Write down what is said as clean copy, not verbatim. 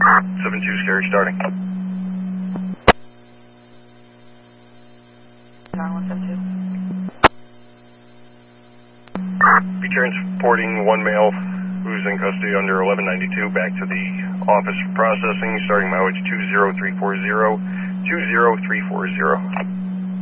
7-2 scary starting. Be transporting one male who's in custody under 1192 back to the office for processing, starting mileage 20340, 20340.